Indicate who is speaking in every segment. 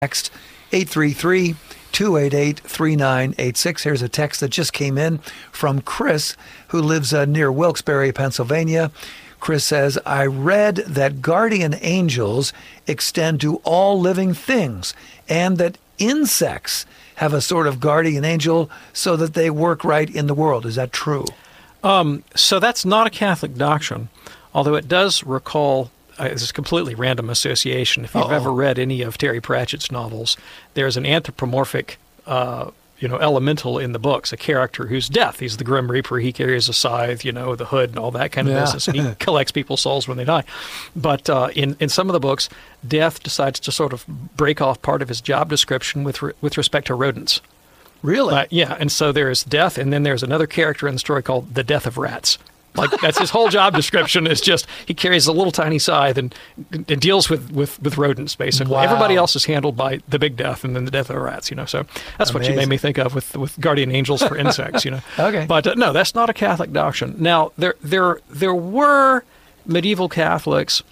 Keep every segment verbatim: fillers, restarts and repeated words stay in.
Speaker 1: Text eight three three, two eight eight, three nine eight six. Here's a text that just came in from Chris, who lives uh, near Wilkes-Barre, Pennsylvania. Chris says, I read that guardian angels extend to all living things and that insects have a sort of guardian angel so that they work right in the world. Is that true?
Speaker 2: Um, so that's not a Catholic doctrine, although it does recall uh, it's a completely random association. If you've Uh-oh. ever read any of Terry Pratchett's novels, there's an anthropomorphic uh, you know, elemental in the books, a character who's death. He's the Grim Reaper. He carries a scythe, you know, the hood and all that kind of yeah. business, and he collects people's souls when they die. But uh, in, in some of the books, Death decides to sort of break off part of his job description with re- with respect to rodents.
Speaker 1: Really?
Speaker 2: Uh, yeah, and so there's Death, and then there's another character in the story called the Death of Rats. Like, that's his whole job description is just he carries a little tiny scythe and, and deals with, with, with rodents, basically.
Speaker 1: Wow.
Speaker 2: Everybody else is handled by the big death and then the death of the rats, you know. So that's Amazing. What you made me think of with, with guardian angels for insects, you know.
Speaker 1: Okay.
Speaker 2: But uh, no, that's not a Catholic doctrine. Now, there there there were medieval Catholics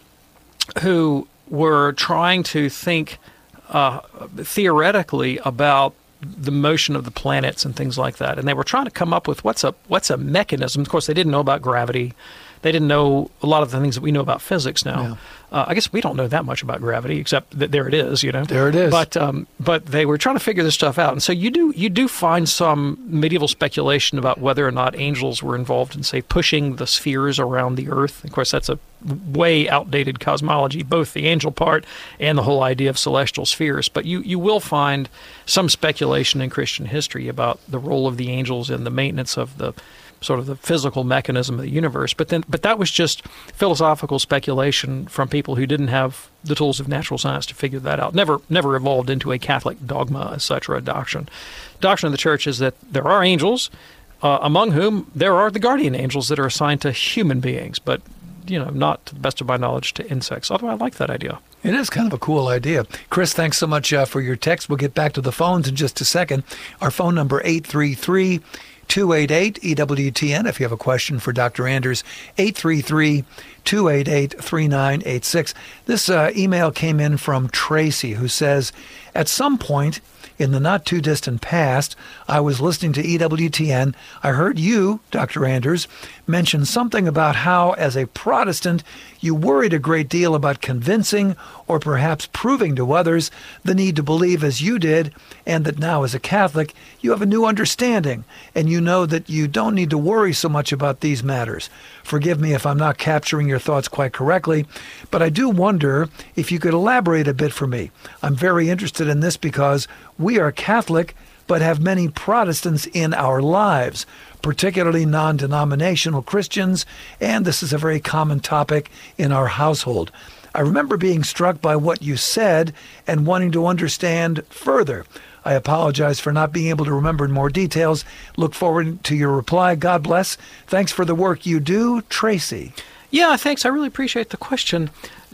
Speaker 2: who were trying to think uh, theoretically about the motion of the planets and things like that, and they were trying to come up with what's a what's a mechanism. Of course, they didn't know about gravity. They didn't know a lot of the things that we know about physics now. Yeah. Uh, I guess we don't know that much about gravity, except that there it is, you know.
Speaker 1: There it is.
Speaker 2: But um, but they were trying to figure this stuff out, and so you do you do find some medieval speculation about whether or not angels were involved in, say, pushing the spheres around the Earth. Of course, that's a way outdated cosmology, both the angel part and the whole idea of celestial spheres. But you you will find some speculation in Christian history about the role of the angels in the maintenance of the sort of the physical mechanism of the universe. But then, but that was just philosophical speculation from people who didn't have the tools of natural science to figure that out. Never, never evolved into a Catholic dogma as such or a doctrine. Doctrine of the Church is that there are angels, uh, among whom there are the guardian angels that are assigned to human beings, but you know, not to the best of my knowledge to insects. Although I like that idea.
Speaker 1: It is kind of a cool idea. Chris, thanks so much uh, for your text. We'll get back to the phones in just a second. Our phone number eight three three, two eight eight, E W T N. If you have a question for Doctor Anders, eight three three, two eight eight, three nine eight six. This uh, email came in from Tracy, who says, at some point in the not-too-distant past, I was listening to E W T N. I heard you, Doctor Anders, mention something about how, as a Protestant, you worried a great deal about convincing or perhaps proving to others the need to believe as you did, and that now, as a Catholic, you have a new understanding, and you know that you don't need to worry so much about these matters. Forgive me if I'm not capturing your thoughts quite correctly, but I do wonder if you could elaborate a bit for me. I'm very interested in this because we are Catholic, but have many Protestants in our lives, particularly non-denominational Christians, and this is a very common topic in our household. I remember being struck by what you said and wanting to understand further. I apologize for not being able to remember more details. Look forward to your reply. God bless. Thanks for the work you do, Tracy.
Speaker 2: Yeah, thanks. I really appreciate the question.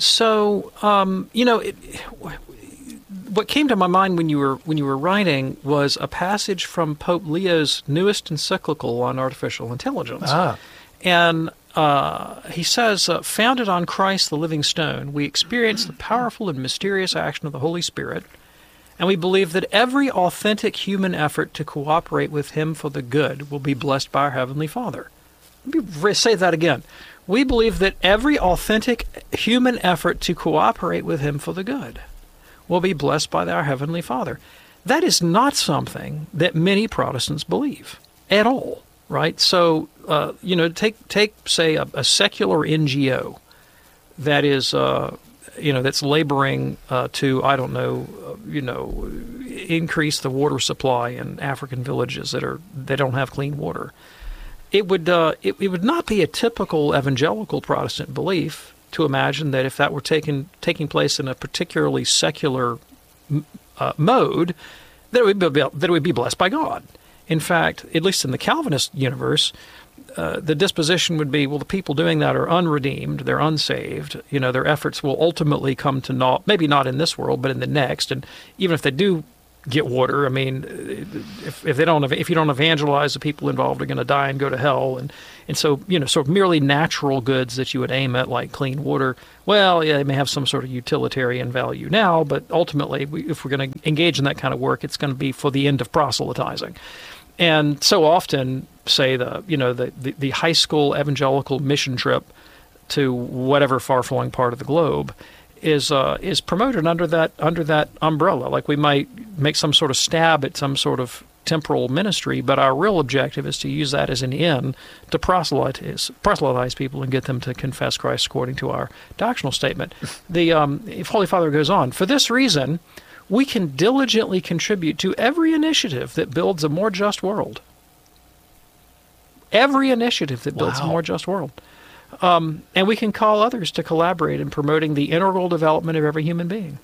Speaker 2: So, um, you know, it, what came to my mind when you were when you were writing was a passage from Pope Leo's newest encyclical on artificial intelligence.
Speaker 1: Ah.
Speaker 2: And uh, he says, uh, founded on Christ the living stone, we experience the powerful and mysterious action of the Holy Spirit, and we believe that every authentic human effort to cooperate with him for the good will be blessed by our Heavenly Father. Let me re- say that again. We believe that every authentic human effort to cooperate with him for the good will be blessed by our Heavenly Father. That is not something that many Protestants believe at all, right? So, uh, you know, take, take say, a, a secular N G O that is, uh, you know, that's laboring uh, to, I don't know, uh, you know, increase the water supply in African villages that are they don't have clean water. It would uh, it, it would not be a typical evangelical Protestant belief to imagine that if that were taking taking place in a particularly secular uh, mode, that it would be that it would be blessed by God. In fact, at least in the Calvinist universe, uh, the disposition would be, well, the people doing that are unredeemed, they're unsaved. You know, their efforts will ultimately come to naught. Maybe not in this world, but in the next. And even if they do get water. I mean, if, if they don't, if you don't evangelize, the people involved are going to die and go to hell. And, and so, you know, sort of merely natural goods that you would aim at, like clean water, well, yeah, they may have some sort of utilitarian value now, but ultimately, we, if we're going to engage in that kind of work, it's going to be for the end of proselytizing. And so often, say the, you know, the, the, the high school evangelical mission trip to whatever far-flung part of the globe is uh, is promoted under that under that umbrella. Like we might make some sort of stab at some sort of temporal ministry, but our real objective is to use that as an in to proselytize, proselytize people and get them to confess Christ according to our doctrinal statement. The um, if Holy Father goes on, for this reason, we can diligently contribute to every initiative that builds a more just world. Every initiative that builds wow. a more just world. Um, and we can call others to collaborate in promoting the integral development of every human being.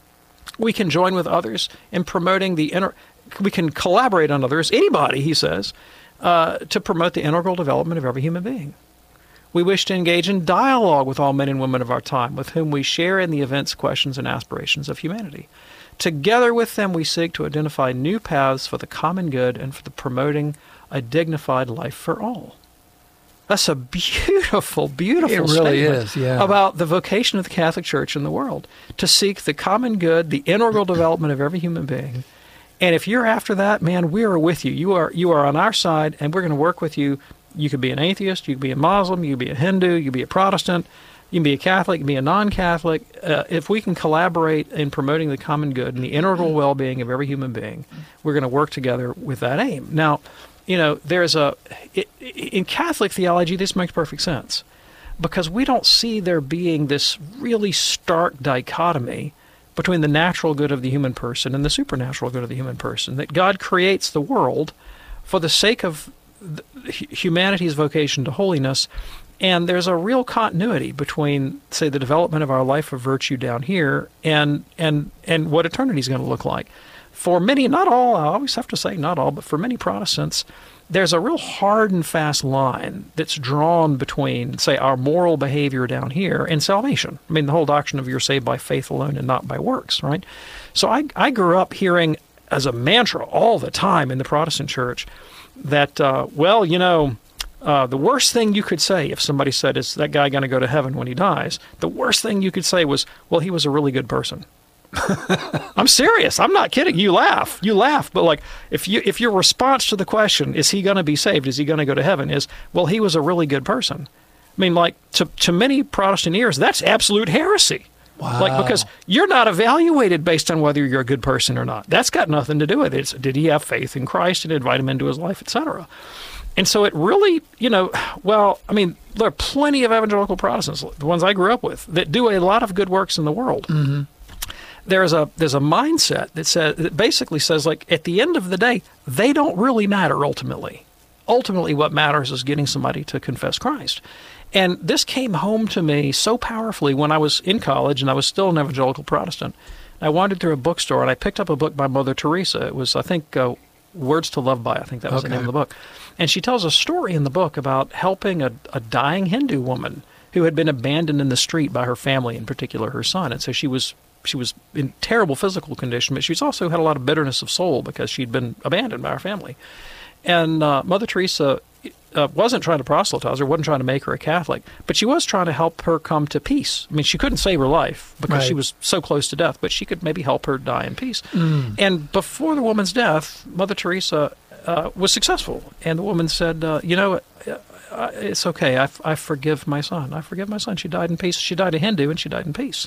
Speaker 2: We can join with others in promoting the inter- we can collaborate on others, anybody, he says, uh, to promote the integral development of every human being. We wish to engage in dialogue with all men and women of our time, with whom we share in the events, questions, and aspirations of humanity. Together with them, we seek to identify new paths for the common good and for the promoting a dignified life for all. That's a beautiful, beautiful
Speaker 1: it really
Speaker 2: statement
Speaker 1: is, yeah.
Speaker 2: about the vocation of the Catholic Church in the world, to seek the common good, the integral development of every human being. And if you're after that, man, we are with you. You are you are on our side, and we're going to work with you. You could be an atheist, you could be a Muslim, you could be a Hindu, you could be a Protestant, you can be a Catholic, you can be a non-Catholic. Uh, if we can collaborate in promoting the common good and the integral well-being of every human being, we're going to work together with that aim. Now, you know, there's a it, in Catholic theology, this makes perfect sense, because we don't see there being this really stark dichotomy between the natural good of the human person and the supernatural good of the human person. That God creates the world for the sake of the, humanity's vocation to holiness, and there's a real continuity between, say, the development of our life of virtue down here and and and what eternity is going to look like. For many, not all, I always have to say not all, but for many Protestants, there's a real hard and fast line that's drawn between, say, our moral behavior down here and salvation. I mean, the whole doctrine of you're saved by faith alone and not by works, right? So I, I grew up hearing as a mantra all the time in the Protestant church that, uh, well, you know, uh, the worst thing you could say if somebody said, is that guy going to go to heaven when he dies? The worst thing you could say was, well, he was a really good person. I'm serious. I'm not kidding. You laugh. You laugh. But like, if you if your response to the question, is he going to be saved? Is he going to go to heaven? Is, well, he was a really good person. I mean, like, to, to many Protestant ears, that's absolute heresy.
Speaker 1: Wow.
Speaker 2: Like, because you're not evaluated based on whether you're a good person or not. That's got nothing to do with it. It's, did he have faith in Christ and invite him into his life, et cetera? And so it really, you know, well, I mean, there are plenty of evangelical Protestants, the ones I grew up with, that do a lot of good works in the world.
Speaker 1: Mm-hmm.
Speaker 2: There's a there's a mindset that says that basically says, like, at the end of the day, they don't really matter ultimately. Ultimately, what matters is getting somebody to confess Christ. And this came home to me so powerfully when I was in college and I was still an evangelical Protestant. I wandered through a bookstore and I picked up a book by Mother Teresa. It was, I think, uh, Words to Love By. I think that was
Speaker 1: okay.
Speaker 2: the name of the book. And she tells a story in the book about helping a, a dying Hindu woman who had been abandoned in the street by her family, in particular her son. And so she was She was in terrible physical condition, but she's also had a lot of bitterness of soul because she'd been abandoned by her family. And uh, Mother Teresa uh, wasn't trying to proselytize her, wasn't trying to make her a Catholic, but she was trying to help her come to peace. I mean, she couldn't save her life because
Speaker 1: right.
Speaker 2: she was so close to death, but she could maybe help her die in peace.
Speaker 1: Mm.
Speaker 2: And before the woman's death, Mother Teresa uh, was successful. And the woman said, uh, you know, uh, it's okay. I, I forgive my son. I forgive my son. She died in peace. She died a Hindu, and she died in peace.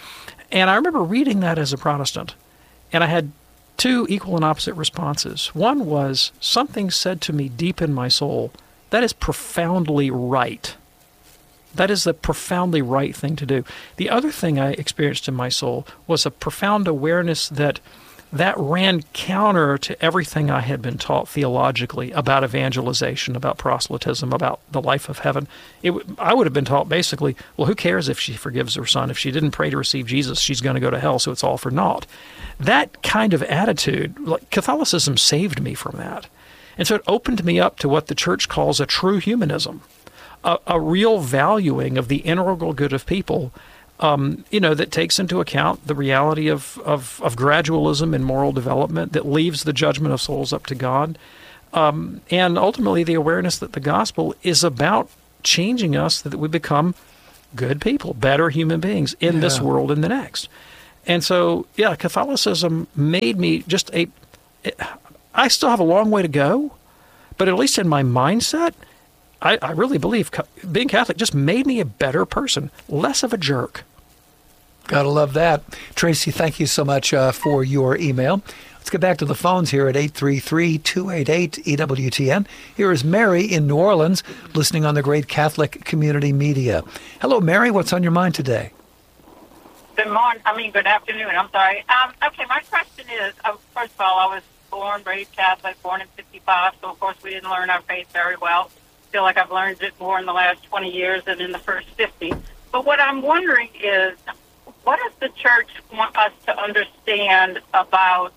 Speaker 2: And I remember reading that as a Protestant, and I had two equal and opposite responses. One was, something said to me deep in my soul, that is profoundly right. That is the profoundly right thing to do. The other thing I experienced in my soul was a profound awareness that that ran counter to everything I had been taught theologically about evangelization, about proselytism, about the life of heaven. It, I would have been taught basically, well, who cares if she forgives her son? If she didn't pray to receive Jesus, she's going to go to hell, so it's all for naught. That kind of attitude, like Catholicism saved me from that. And so it opened me up to what the church calls a true humanism, a, a real valuing of the integral good of people, um, you know, that takes into account the reality of, of, of gradualism and moral development, that leaves the judgment of souls up to God, um, and ultimately the awareness that the gospel is about changing us, that we become good people, better human beings in yeah. this world and the next. And so, yeah, Catholicism made me just a... I still have a long way to go, but at least in my mindset, I, I really believe being Catholic just made me a better person, less of a jerk.
Speaker 1: Gotta love that. Tracy, thank you so much uh, for your email. Let's get back to the phones here at eight three three, two eight eight, E W T N. Here is Mary in New Orleans, listening on the great Catholic community media. Hello, Mary. What's on your mind today?
Speaker 3: Good morning. I mean, good afternoon. I'm sorry. Um, okay, my question is, uh, first of all, I was born, raised Catholic, born in fifty-five, so of course we didn't learn our faith very well. I feel like I've learned it more in the last twenty years than in the first fifty. But what I'm wondering is, what does the church want us to understand about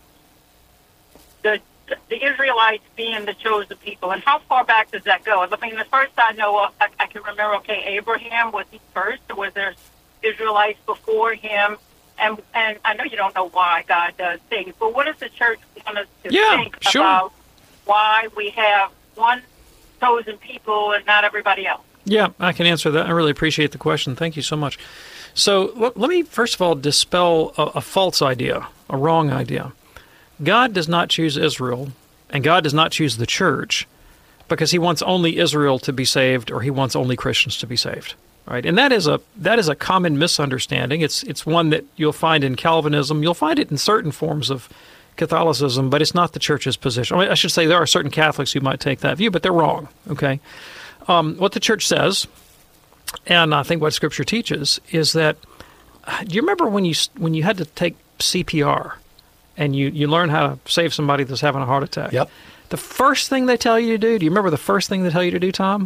Speaker 3: the the Israelites being the chosen people, and how far back does that go? I mean, the first I know, of, I, I can remember, okay, Abraham, was he first, or was there Israelites before him? And and I know you don't know why God does things, but what does the church want us to
Speaker 2: yeah,
Speaker 3: think
Speaker 2: sure.
Speaker 3: about why we have one chosen people and not everybody else?
Speaker 2: Yeah, I can answer that. I really appreciate the question. Thank you so much. So l- let me, first of all, dispel a, a false idea, a wrong idea. God does not choose Israel, and God does not choose the church because he wants only Israel to be saved, or he wants only Christians to be saved. Right, and that is a that is a common misunderstanding. It's it's one that you'll find in Calvinism. You'll find it in certain forms of Catholicism, but it's not the church's position. I mean, I should say there are certain Catholics who might take that view, but they're wrong. Okay, um, what the church says, and I think what Scripture teaches, is that. Do you remember when you when you had to take C P R, and you you learn how to save somebody that's having a heart attack?
Speaker 1: Yep.
Speaker 2: The first thing they tell you to do. Do you remember the first thing they tell you to do, Tom?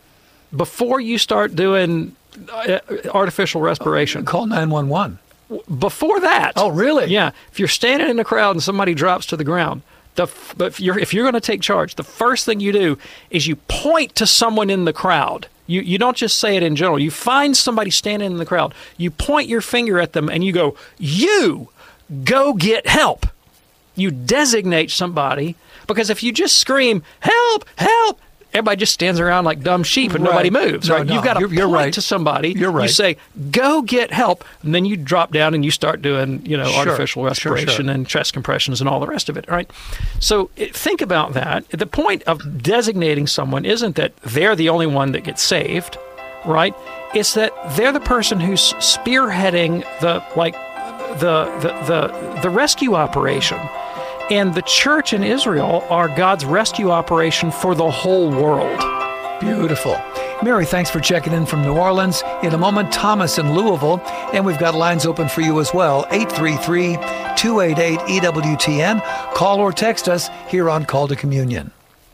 Speaker 2: Before you start doing artificial respiration.
Speaker 1: Call nine one one.
Speaker 2: Before that.
Speaker 1: Oh, really?
Speaker 2: Yeah. If you're standing in a crowd and somebody drops to the ground, the if you're, if you're going to take charge, the first thing you do is you point to someone in the crowd. You, you don't just say it in general. You find somebody standing in the crowd. You point your finger at them and you go, you go get help. You designate somebody, because if you just scream, help, help, everybody just stands around like dumb sheep and
Speaker 1: right.
Speaker 2: nobody moves.
Speaker 1: No,
Speaker 2: right?
Speaker 1: no,
Speaker 2: You've got to
Speaker 1: you're,
Speaker 2: point
Speaker 1: you're right.
Speaker 2: to somebody.
Speaker 1: You're right.
Speaker 2: You say, go get help. And then you drop down and you start doing, you know,
Speaker 1: sure.
Speaker 2: artificial respiration
Speaker 1: sure, sure.
Speaker 2: and chest compressions and all the rest of it. Right? So it, think about that. The point of designating someone isn't that they're the only one that gets saved, right? It's that they're the person who's spearheading the, like, the the the, the rescue operation. And the church in Israel are God's rescue operation for the whole world.
Speaker 1: Beautiful. Mary, thanks for checking in from New Orleans. In a moment, Thomas in Louisville. And we've got lines open for you as well. eight three three, two eight eight, E W T N. Call or text us here on Call to Communion.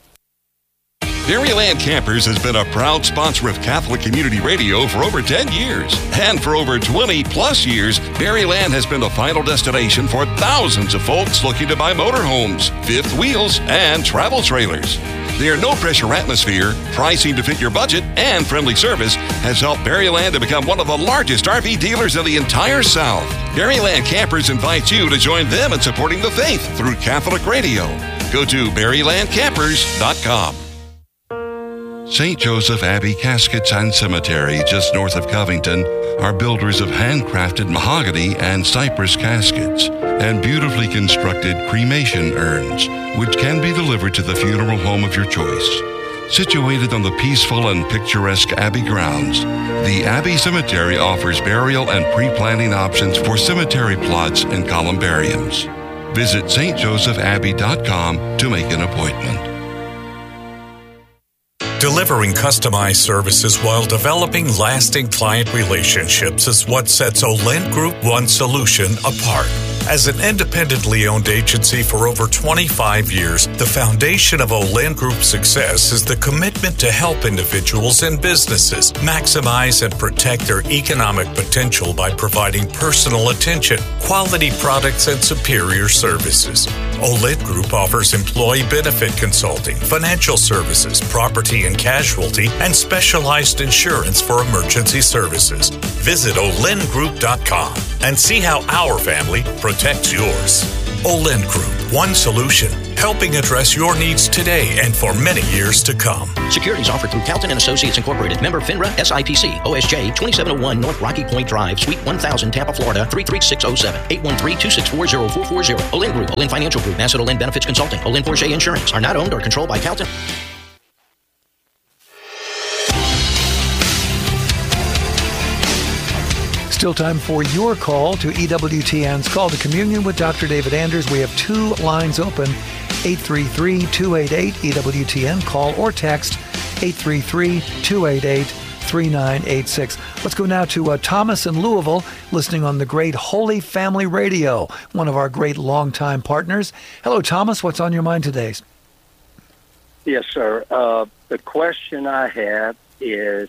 Speaker 4: Berryland Campers has been a proud sponsor of Catholic Community Radio for over ten years. And for over twenty plus years, Berryland has been the final destination for thousands of folks looking to buy motorhomes, fifth wheels, and travel trailers. Their no-pressure atmosphere, pricing to fit your budget, and friendly service has helped Berryland to become one of the largest R V dealers in the entire South. Berryland Campers invites you to join them in supporting the faith through Catholic Radio. Go to berryland campers dot com. Saint Joseph Abbey Caskets and Cemetery, just north of Covington, are builders of handcrafted mahogany and cypress caskets and beautifully constructed cremation urns, which can be delivered to the funeral home of your choice. Situated on the peaceful and picturesque Abbey grounds, the Abbey Cemetery offers burial and pre-planning options for cemetery plots and columbariums. Visit s t joseph abbey dot com to make an appointment.
Speaker 5: Delivering customized services while developing lasting client relationships is what sets Olent Group One Solution apart. As an independently owned agency for over twenty-five years, the foundation of Olin Group's success is the commitment to help individuals and businesses maximize and protect their economic potential by providing personal attention, quality products, and superior services. Olin Group offers employee benefit consulting, financial services, property and casualty, and specialized insurance for emergency services. Visit olin group dot com and see how our family protects yours. Olin Group, one solution, helping address your needs today and for many years to come.
Speaker 6: Securities offered through Calton and Associates Incorporated. Member FINRA S I P C. O S J twenty-seven oh one North Rocky Point Drive, Suite one thousand, Tampa, Florida three three six oh seven. eight one three, two six four, oh four four oh. Olin Group, Olin Financial Group, Nassau Olin Benefits Consulting, Olin Porsche Insurance are not owned or controlled by Calton.
Speaker 1: Still time for your call to E W T N's Call to Communion with Doctor David Anders. We have two lines open, eight three three, two eight eight, E W T N. Call or text eight three three, two eight eight, three nine eight six. Let's go now to uh, Thomas in Louisville, listening on the great Holy Family Radio, one of our great longtime partners. Hello, Thomas. What's on your mind today?
Speaker 7: Yes, sir. Uh, the question I have is,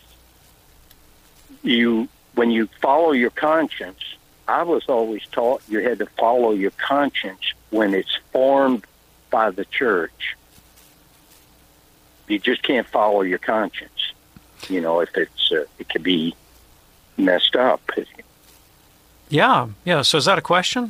Speaker 7: you when you follow your conscience, I was always taught you had to follow your conscience when it's formed by the church. You just can't follow your conscience. You know, if it's uh, it could be messed up.
Speaker 2: Yeah, yeah. So is that a question?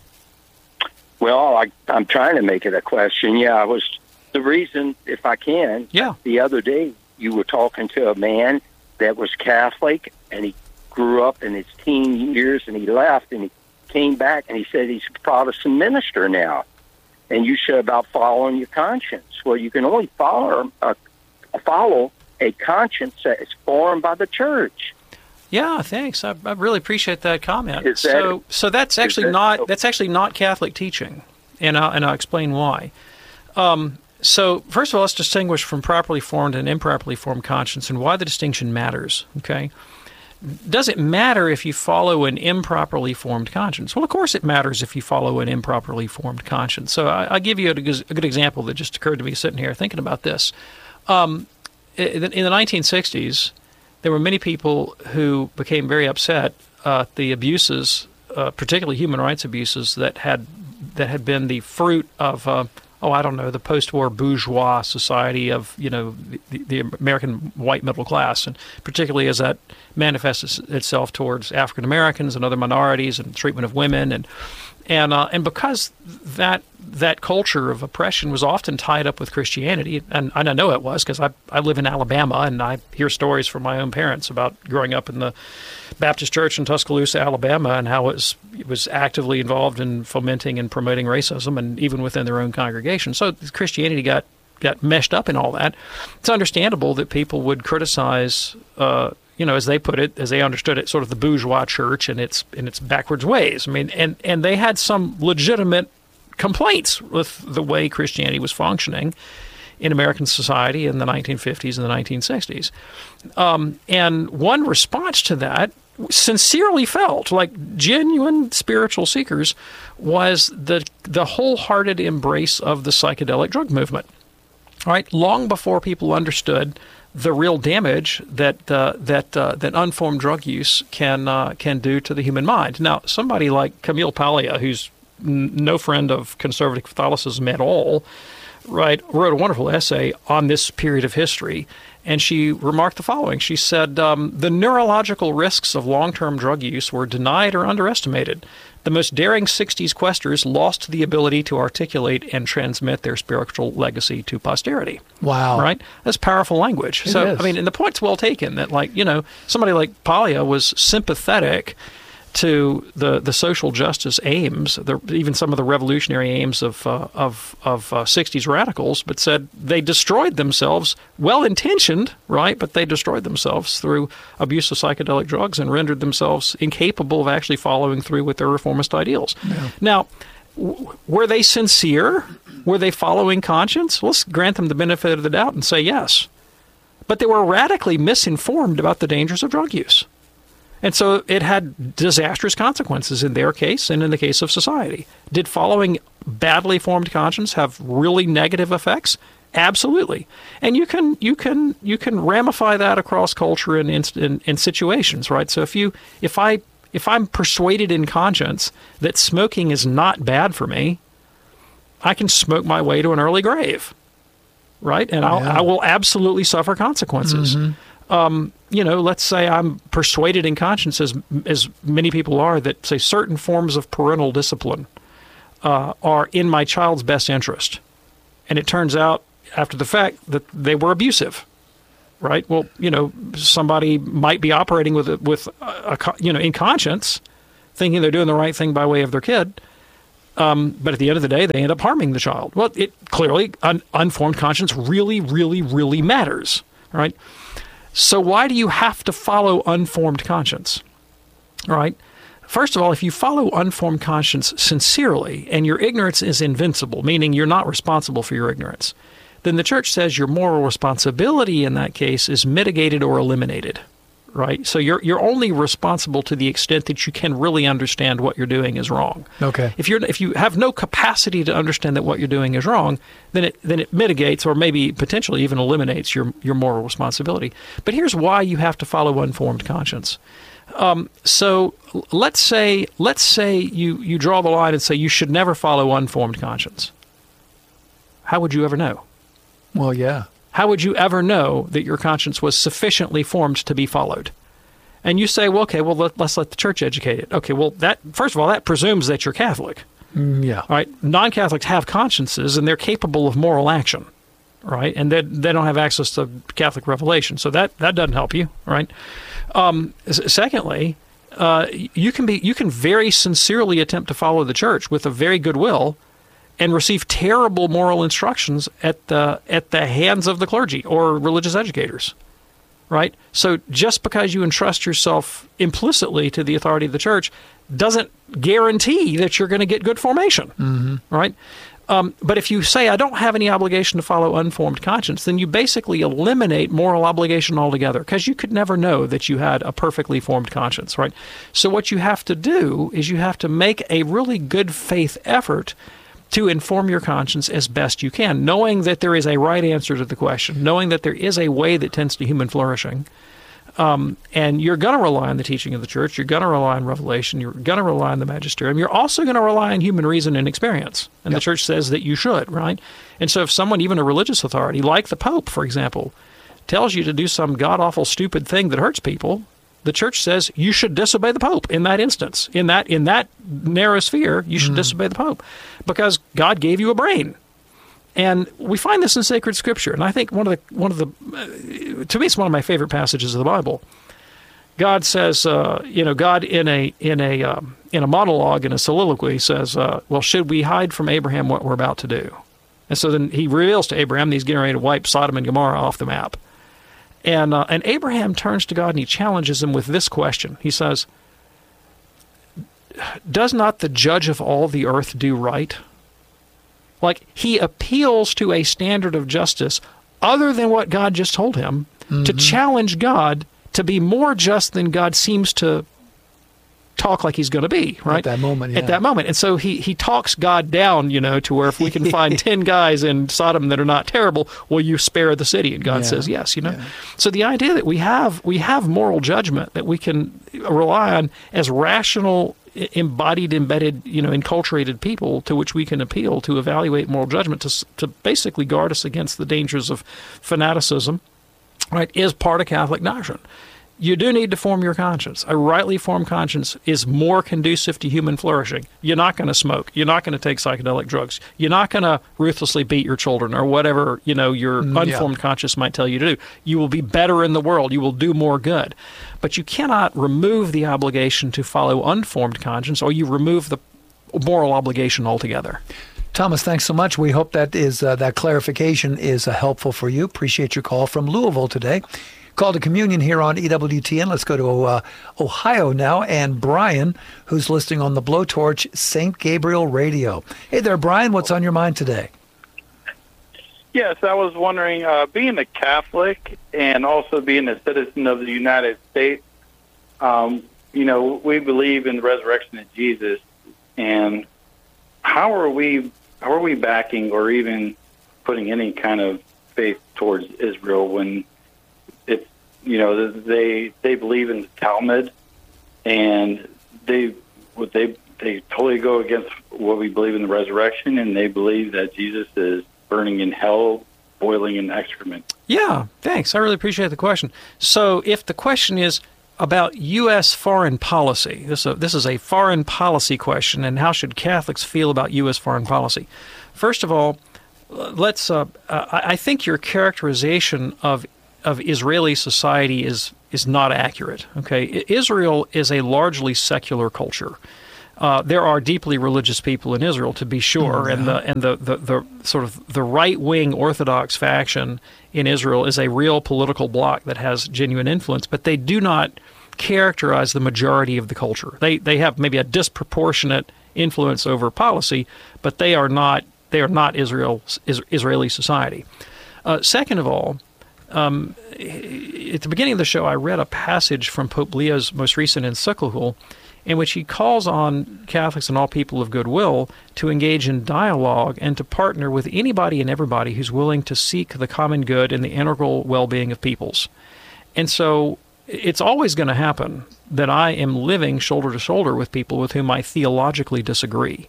Speaker 7: Well, I, I'm trying to make it a question. Yeah, I was the reason, if I can.
Speaker 2: Yeah.
Speaker 7: The other day, you were talking to a man that was Catholic, and he grew up in his teen years, and he left, and he came back, and he said he's a Protestant minister now. And you said about following your conscience. Well, you can only follow a, follow a conscience that is formed by the church.
Speaker 2: Yeah, thanks. I, I really appreciate that comment.
Speaker 7: Is that,
Speaker 2: so, so that's actually
Speaker 7: that,
Speaker 2: not that's actually not Catholic teaching, and I'll, and I'll explain why. Um, so, first of all, let's distinguish from properly formed and improperly formed conscience, and why the distinction matters. Okay. Does it matter if you follow an improperly formed conscience? Well, of course it matters if you follow an improperly formed conscience. So I, I'll give you a, a good example that just occurred to me sitting here thinking about this. Um, in, in the nineteen sixties, there were many people who became very upset at uh, the abuses, uh, particularly human rights abuses, that had that had been the fruit of uh, oh, I don't know, the post-war bourgeois society of, you know, the, the American white middle class, and particularly as that manifests itself towards African Americans and other minorities and treatment of women, and and uh, and because that that culture of oppression was often tied up with Christianity, and, and I know it was because I I live in Alabama, and I hear stories from my own parents about growing up in the Baptist Church in Tuscaloosa, Alabama, and how it was, it was actively involved in fomenting and promoting racism, and even within their own congregation. So Christianity got, got meshed up in all that. It's understandable that people would criticize, uh, you know, as they put it, as they understood it, sort of the bourgeois church and its in its backwards ways. I mean, and, and they had some legitimate complaints with the way Christianity was functioning in American society in the nineteen fifties and the nineteen sixties. Um, and one response to that, sincerely felt, like genuine spiritual seekers, was the the wholehearted embrace of the psychedelic drug movement. All right, long before people understood the real damage that uh, that uh, that unformed drug use can uh, can do to the human mind. Now, somebody like Camille Paglia, who's n- no friend of conservative Catholicism at all, right, wrote a wonderful essay on this period of history. And she remarked the following. She said, um, the neurological risks of long-term drug use were denied or underestimated. The most daring sixties questers lost the ability to articulate and transmit their spiritual legacy to posterity.
Speaker 1: Wow.
Speaker 2: Right? That's powerful language.
Speaker 1: It
Speaker 2: so,
Speaker 1: is.
Speaker 2: I mean, and the point's well taken that, like, you know, somebody like Paglia was sympathetic to the, the social justice aims, the, even some of the revolutionary aims of uh, of of uh, sixties radicals, but said they destroyed themselves, well-intentioned, right? But they destroyed themselves through abuse of psychedelic drugs and rendered themselves incapable of actually following through with their reformist ideals. Yeah. Now, w- were they sincere? Were they following conscience? Let's grant them the benefit of the doubt and say yes. But they were radically misinformed about the dangers of drug use. And so it had disastrous consequences in their case and in the case of society. Did following badly formed conscience have really negative effects? Absolutely. And you can you can you can ramify that across culture and in, in, in situations, right? So if you if I if I'm persuaded in conscience that smoking is not bad for me, I can smoke my way to an early grave, right? And I'll,
Speaker 1: Yeah.
Speaker 2: I will absolutely suffer consequences.
Speaker 1: Mm-hmm.
Speaker 2: Um, you know, let's say I'm persuaded in conscience, as as many people are, that say certain forms of parental discipline uh, are in my child's best interest, and it turns out after the fact that they were abusive, right? Well, you know, somebody might be operating with a, with a, a, you know in conscience, thinking they're doing the right thing by way of their kid. Um, but at the end of the day, they end up harming the child. Well, it clearly, un, unformed conscience really, really, really matters, right? So why do you have to follow unformed conscience, all right? First of all, if you follow unformed conscience sincerely and your ignorance is invincible, meaning you're not responsible for your ignorance, then the church says your moral responsibility in that case is mitigated or eliminated. Right, so you're you're only responsible to the extent that you can really understand what you're doing is wrong.
Speaker 1: Okay.
Speaker 2: If you're if you have no capacity to understand that what you're doing is wrong, then it then it mitigates or maybe potentially even eliminates your your moral responsibility. But here's why you have to follow unformed conscience. Um, so let's say let's say you you draw the line and say you should never follow unformed conscience. How would you ever know?
Speaker 1: Well, yeah.
Speaker 2: How would you ever know that your conscience was sufficiently formed to be followed? And you say, well, okay, well, let, let's let the church educate it. Okay, well, that first of all, that presumes that you're Catholic.
Speaker 1: Mm, yeah.
Speaker 2: All right, non-Catholics have consciences, and they're capable of moral action, right? And they, they don't have access to Catholic revelation, so that, that doesn't help you, right? Um, secondly, uh, you can be you can very sincerely attempt to follow the church with a very good will, and receive terrible moral instructions at the at the hands of the clergy or religious educators, right? So just because you entrust yourself implicitly to the authority of the church doesn't guarantee that you're going to get good formation,
Speaker 1: Mm-hmm.
Speaker 2: right? Um, but if you say, I don't have any obligation to follow unformed conscience, then you basically eliminate moral obligation altogether because you could never know that you had a perfectly formed conscience, right? So what you have to do is you have to make a really good faith effort to inform your conscience as best you can, knowing that there is a right answer to the question, knowing that there is a way that tends to human flourishing. Um, and you're going to rely on the teaching of the church. You're going to rely on revelation. You're going to rely on the magisterium. You're also going to rely on human reason and experience. And
Speaker 1: Yep.
Speaker 2: the church says that you should, right? And so if someone, even a religious authority, like the Pope, for example, tells you to do some god-awful, stupid thing that hurts people, the church says you should disobey the Pope in that instance. In that in that narrow sphere, you should mm. disobey the Pope because God gave you a brain. And we find this in sacred scripture. And I think one of the one of the uh, to me it's one of my favorite passages of the Bible. God says, uh, you know, God in a in a um, in a monologue in a soliloquy says, uh, "Well, should we hide from Abraham what we're about to do?" And so then he reveals to Abraham that he's getting ready to wipe Sodom and Gomorrah off the map. And uh, and Abraham turns to God and he challenges him with this question. He says, "Does not the judge of all the earth do right?" Like he appeals to a standard of justice other than what God just told him mm-hmm. to challenge God to be more just than God seems to talk like he's going to be, right?
Speaker 1: At that moment, yeah.
Speaker 2: At that moment. And so he, he talks God down, you know, to where if we can find ten guys in Sodom that are not terrible, will you spare the city? And God
Speaker 1: yeah.
Speaker 2: says yes, you know.
Speaker 1: Yeah.
Speaker 2: So the idea that we have we have moral judgment that we can rely on as rational, embodied, embedded, you know, enculturated people to which we can appeal to evaluate moral judgment to to basically guard us against the dangers of fanaticism, right, is part of Catholic doctrine. You do need to form your conscience. A rightly formed conscience is more conducive to human flourishing. You're not going to smoke. You're not going to take psychedelic drugs. You're not going to ruthlessly beat your children or whatever, you know, your mm, unformed yeah. conscience might tell you to do. You will be better in the world. You will do more good. But you cannot remove the obligation to follow unformed conscience, or you remove the moral obligation altogether.
Speaker 1: Thomas, thanks so much. We hope that is uh, that clarification is uh, helpful for you. Appreciate your call from Louisville today. Call to communion here on E W T N. Let's go to uh, Ohio now. And Brian, who's listening on the Blowtorch Saint Gabriel Radio. Hey there, Brian. What's on your mind today?
Speaker 8: Yes, I was wondering, uh, being a Catholic and also being a citizen of the United States, um, you know, we believe in the resurrection of Jesus, and how are we how are we backing or even putting any kind of faith towards Israel when it's, you know, they they believe in the Talmud, and they what they they totally go against what we believe in the resurrection, and they believe that Jesus is burning in hell, boiling in excrement.
Speaker 2: Yeah, thanks. I really appreciate the question. So if the question is about U S foreign policy, this, uh, this is a foreign policy question, and how should Catholics feel about U S foreign policy? First of all, let's. Uh, uh, I think your characterization of of Israeli society is is not accurate. Okay, Israel is a largely secular culture. Uh, there are deeply religious people in Israel, to be sure, and the and the, the, the sort of the right wing Orthodox faction in Israel is a real political bloc that has genuine influence, but they do not characterize the majority of the culture. They they have maybe a disproportionate influence over policy, but they are not they are not Israel is, Israeli society. Uh, second of all, um, at the beginning of the show, I read a passage from Pope Leo's most recent encyclical, in which he calls on Catholics and all people of goodwill to engage in dialogue and to partner with anybody and everybody who's willing to seek the common good and the integral well-being of peoples. And so it's always going to happen that I am living shoulder to shoulder with people with whom I theologically disagree.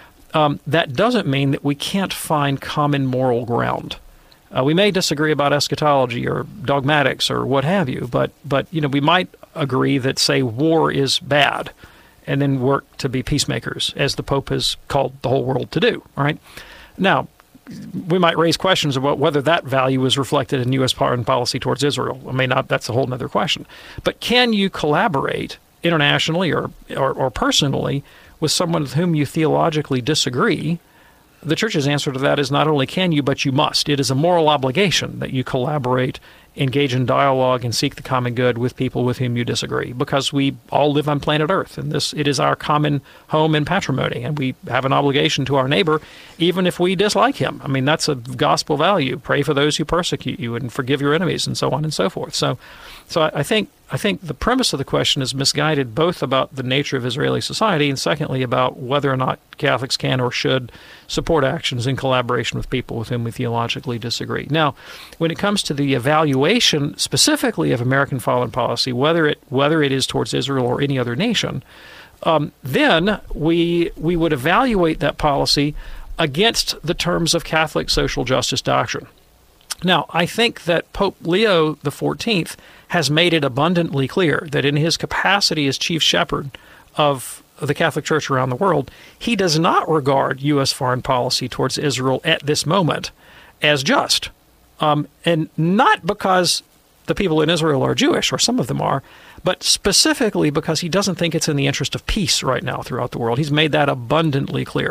Speaker 2: Um, that doesn't mean that we can't find common moral ground. Uh, we may disagree about eschatology or dogmatics or what have you, but but you know we might agree that, say, war is bad, and then work to be peacemakers, as the Pope has called the whole world to do. All right. Now, we might raise questions about whether that value is reflected in U S foreign policy towards Israel. I mean, not. That's a whole other question. But can you collaborate internationally or, or or personally with someone with whom you theologically disagree? The Church's answer to that is not only can you, but you must. It is a moral obligation that you collaborate, engage in dialogue, and seek the common good with people with whom you disagree, because we all live on planet Earth, and this it is our common home and patrimony, and we have an obligation to our neighbor, even if we dislike him. I mean, that's a gospel value. Pray for those who persecute you, and forgive your enemies, and so on and so forth. So, so I, I think I think the premise of the question is misguided, both about the nature of Israeli society, and secondly about whether or not Catholics can or should support actions in collaboration with people with whom we theologically disagree. Now, when it comes to the evaluation specifically of American foreign policy, whether it whether it is towards Israel or any other nation, um, then we we would evaluate that policy against the terms of Catholic social justice doctrine. Now, I think that Pope Leo the fourteenth has made it abundantly clear that in his capacity as chief shepherd of the Catholic Church around the world, he does not regard U S foreign policy towards Israel at this moment as just. Um, and not because the people in Israel are Jewish, or some of them are, but specifically because he doesn't think it's in the interest of peace right now throughout the world. He's made that abundantly clear.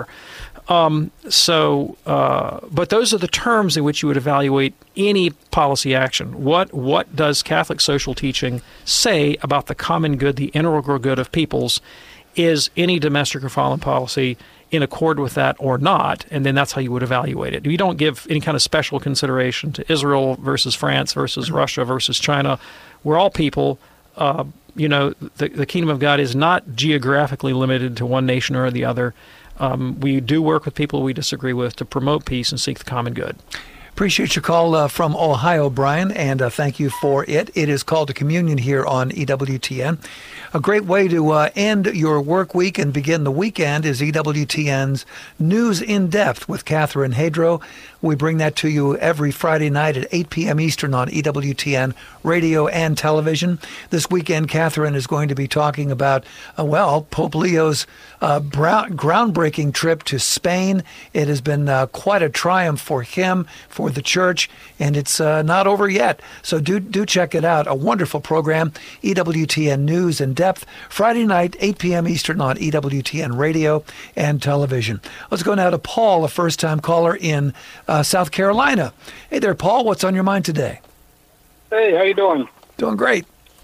Speaker 2: Um, so, uh, but those are the terms in which you would evaluate any policy action. What what does Catholic social teaching say about the common good, the integral good of peoples? Is any domestic or foreign policy in accord with that or not? And then that's how you would evaluate it. You don't give any kind of special consideration to Israel versus France versus Russia versus China. We're all people. Uh, you know, the, the kingdom of God is not geographically limited to one nation or the other. Um, we do work with people we disagree with to promote peace and seek the common good.
Speaker 1: Appreciate your call uh, from Ohio, Brian, and uh, thank you for it. It is called to communion here on E W T N. A great way to uh, end your work week and begin the weekend is E W T N's News in Depth with Catherine Hadro. We bring that to you every Friday night at eight p.m. Eastern on E W T N radio and television. This weekend, Catherine is going to be talking about, uh, well, Pope Leo's uh, brown, groundbreaking trip to Spain. It has been uh, quite a triumph for him, for the church, and it's uh, not over yet. So do do check it out. A wonderful program, E W T N News in Depth, Friday night, eight p.m. Eastern on E W T N radio and television. Let's go now to Paul, a first-time caller in uh, South Carolina. Hey there, Paul. What's on your mind today?
Speaker 9: Hey, how you doing?
Speaker 1: Doing great.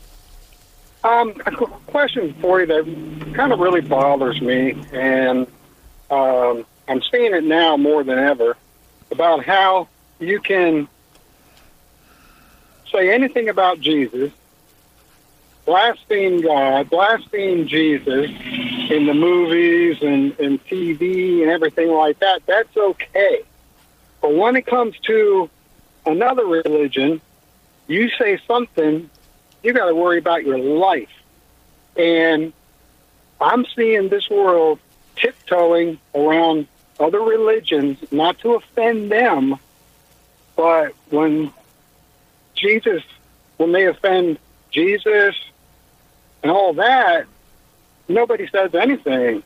Speaker 9: Um, a qu- question for you that kind of really bothers me, and um, I'm seeing it now more than ever, about how you can say anything about Jesus blaspheme God, blaspheme Jesus in the movies and, and T V and everything like that, that's okay. But when it comes to another religion, you say something, you got to worry about your life. And I'm seeing this world tiptoeing around other religions, not to offend them, but when Jesus, when they offend Jesus and all that, nobody says anything.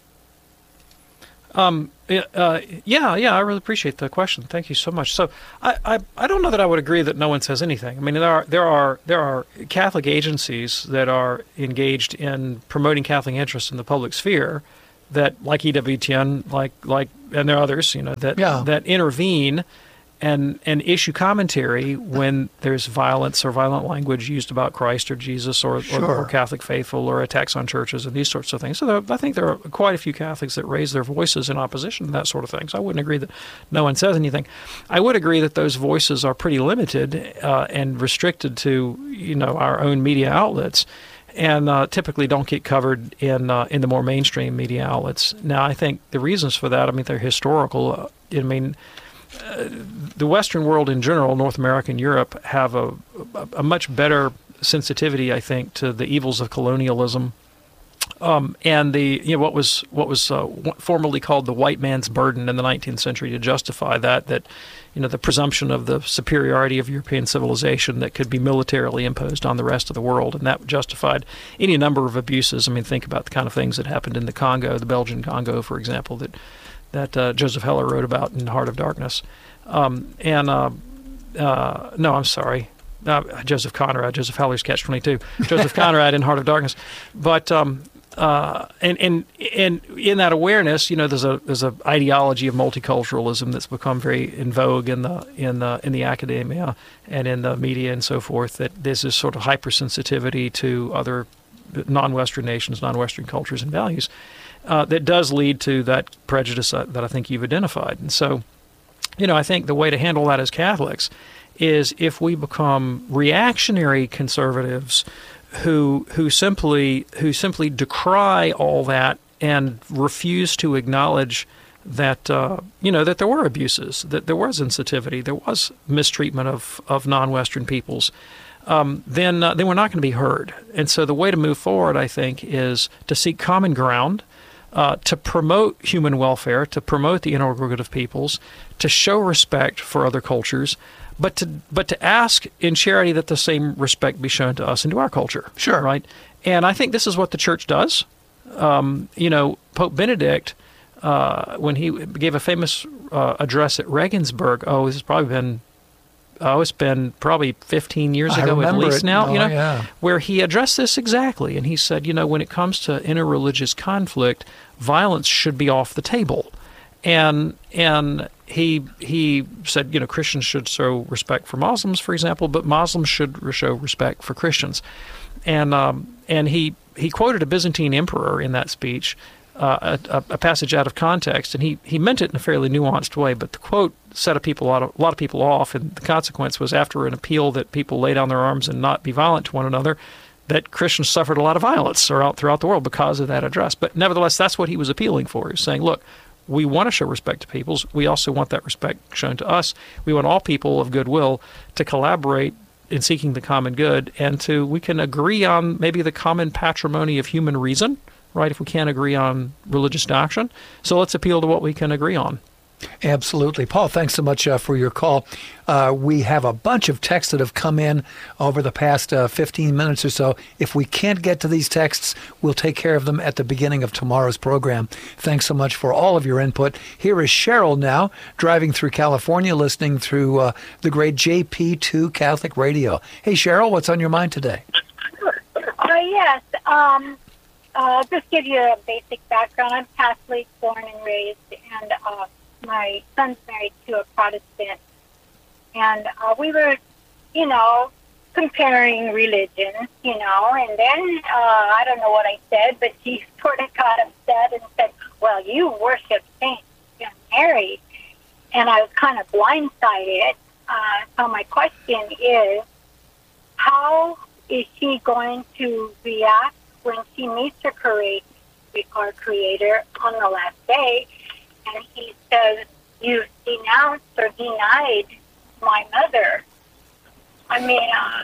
Speaker 2: Um, uh, yeah, yeah, I really appreciate the question. Thank you so much. So, I, I, I don't know that I would agree that no one says anything. I mean, there are there are there are Catholic agencies that are engaged in promoting Catholic interests in the public sphere, that like E W T N, like like, and there are others, you know, that
Speaker 1: Yeah.
Speaker 2: that intervene and and issue commentary when there's violence or violent language used about Christ or Jesus or,
Speaker 1: Sure.
Speaker 2: or, or Catholic faithful or attacks on churches and these sorts of things. So there, I think there are quite a few Catholics that raise their voices in opposition to that sort of thing. So I wouldn't agree that no one says anything. I would agree that those voices are pretty limited uh, and restricted to, you know, our own media outlets, and uh, typically don't get covered in uh, in the more mainstream media outlets. Now, I think the reasons for that, I mean, they're historical. Uh, I mean, uh, the Western world in general, North America and Europe, have a, a, a much better sensitivity, I think, to the evils of colonialism. Um, and the you know what was what was uh, formerly called the white man's burden in the nineteenth century to justify that that you know the presumption of the superiority of European civilization that could be militarily imposed on the rest of the world, and that justified any number of abuses. I mean, think about the kind of things that happened in the Congo, the Belgian Congo, for example, that that uh, Joseph Heller wrote about in Heart of Darkness. Um, and uh, uh, no, I'm sorry. Uh, Joseph Conrad, Joseph Heller's Catch twenty-two, Joseph Conrad in Heart of Darkness, but um, uh, and and and in that awareness, you know, there's a there's a ideology of multiculturalism that's become very in vogue in the in the in the academia and in the media and so forth. That there's this sort of hypersensitivity to other non-Western nations, non-Western cultures and values uh, that does lead to that prejudice uh, that I think you've identified. And so, you know, I think the way to handle that as Catholics is if we become reactionary conservatives who who simply who simply decry all that and refuse to acknowledge that uh, you know that there were abuses, that there was insensitivity, there was mistreatment of, of non-Western peoples, um, then uh, then we're not going to be heard. And so the way to move forward, I think, is to seek common ground, uh, to promote human welfare, to promote the interrogative peoples, to show respect for other cultures, but to but to ask in charity that the same respect be shown to us and to our culture.
Speaker 1: Sure.
Speaker 2: Right? And I think this is what the church does. Um, you know, Pope Benedict, uh, when he gave a famous uh, address at Regensburg, oh, this has probably been, oh, it's been probably fifteen years
Speaker 1: I
Speaker 2: ago at
Speaker 1: remember
Speaker 2: least
Speaker 1: it.
Speaker 2: now,
Speaker 1: Oh,
Speaker 2: you know,
Speaker 1: yeah.
Speaker 2: where he addressed this exactly. And he said, you know, when it comes to interreligious conflict, violence should be off the table. And and he he said, you know, Christians should show respect for Muslims, for example, but Muslims should show respect for Christians. And um, and he, he quoted a Byzantine emperor in that speech, uh, a, a passage out of context, and he, he meant it in a fairly nuanced way. But the quote set a people a lot of, a lot of people off, and the consequence was after an appeal that people lay down their arms and not be violent to one another, that Christians suffered a lot of violence throughout throughout the world because of that address. But nevertheless, that's what he was appealing for. He was saying, look, we want to show respect to peoples. We also want that respect shown to us. We want all people of goodwill to collaborate in seeking the common good, and to we can agree on maybe the common patrimony of human reason, right, if we can't agree on religious doctrine. So let's appeal to what we can agree on.
Speaker 1: Absolutely. Paul, thanks so much uh, for your call. Uh, we have a bunch of texts that have come in over the past uh, fifteen minutes or so. If we can't get to these texts, we'll take care of them at the beginning of tomorrow's program. Thanks so much for all of your input. Here is Cheryl now, driving through California, listening through uh, the great J P two Catholic Radio. Hey, Cheryl, what's on your mind today?
Speaker 10: Uh, yes. Um, uh, just give you a basic background. I'm Catholic, born and raised, and uh, my son's married to a Protestant, and uh, we were, you know, comparing religions, you know, and then uh, I don't know what I said, but she sort of got upset and said, well, you worship Saint Mary, and I was kind of blindsided. Uh, so my question is, how is she going to react when she meets her creator, our Creator, on the last day, and he says, "You've denounced or denied my mother"? I mean, uh,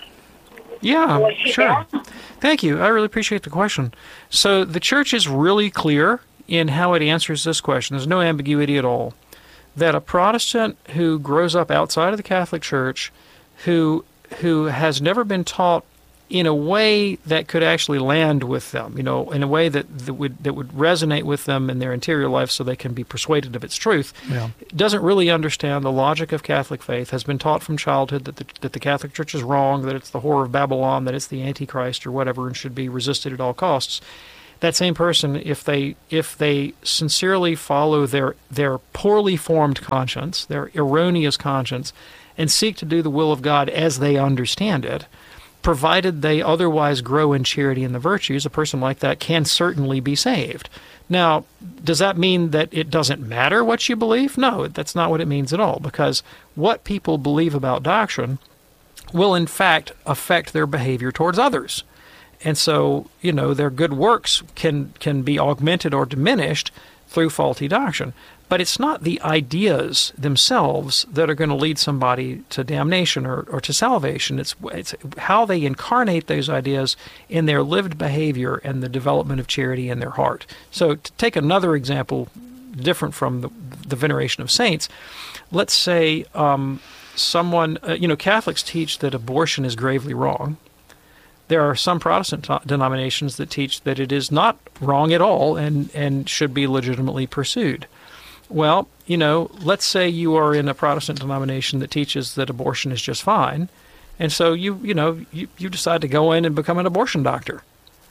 Speaker 2: yeah, sure.
Speaker 10: There?
Speaker 2: Thank you. I really appreciate the question. So the church is really clear in how it answers this question. There's no ambiguity at all. That a Protestant who grows up outside of the Catholic Church, who who has never been taught in a way that could actually land with them, you know, in a way that, that would that would resonate with them in their interior life so they can be persuaded of its truth,
Speaker 1: yeah.
Speaker 2: doesn't really understand the logic of Catholic faith, has been taught from childhood that the, that the Catholic Church is wrong, that it's the whore of Babylon, that it's the Antichrist or whatever, and should be resisted at all costs. That same person, if they if they sincerely follow their their poorly formed conscience, their erroneous conscience, and seek to do the will of God as they understand it, provided they otherwise grow in charity and the virtues, a person like that can certainly be saved. Now, does that mean that it doesn't matter what you believe? No, that's not what it means at all, because what people believe about doctrine will in fact affect their behavior towards others. And so, you know, their good works can can be augmented or diminished through faulty doctrine. But it's not the ideas themselves that are going to lead somebody to damnation or, or to salvation. It's, it's how they incarnate those ideas in their lived behavior and the development of charity in their heart. So to take another example different from the, the veneration of saints, let's say um, someone, uh, you know, Catholics teach that abortion is gravely wrong. There are some Protestant denominations that teach that it is not wrong at all and, and should be legitimately pursued. Well, you know, let's say you are in a Protestant denomination that teaches that abortion is just fine, and so you, you know, you, you decide to go in and become an abortion doctor,